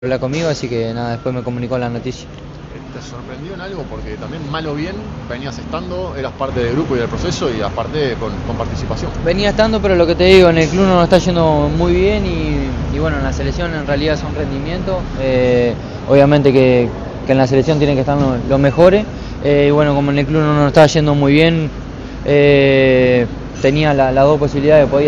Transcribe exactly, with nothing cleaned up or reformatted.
hablar conmigo, así que nada, después me comunicó la noticia. ¿Te sorprendió en algo? Porque también, mal o bien, venías estando, eras parte del grupo y del proceso y aparte con, con participación. Venía estando, pero lo que te digo, en el club no nos está yendo muy bien y, y bueno, en la selección en realidad son rendimientos. Eh, obviamente que, que en la selección tienen que estar los, los mejores. Eh, y bueno, como en el club no nos está yendo muy bien, eh, tenía las la dos posibilidades, podía